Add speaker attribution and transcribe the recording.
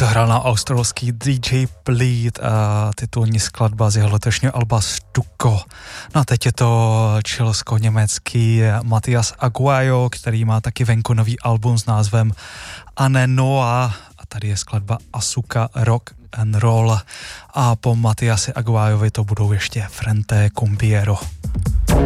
Speaker 1: hrál na australský DJ Bleed a titulní skladba z jeho letošního alba Stuko. No a teď je to chilsko-německý Matthias Aguayo, který má taky venku nový album s názvem Anne Noa a tady je skladba Asuka Rock and Roll a po Matthiasi Aguayovi to budou ještě Frente Cumbiero.